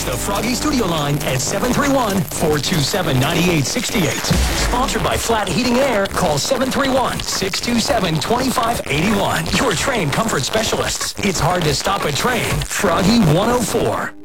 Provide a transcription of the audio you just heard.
the Froggy Studio line at 731-427-9868. Sponsored by Flat Heating Air. Call 731-627-2581. Your train comfort specialists. It's hard to stop a train. Froggy 104.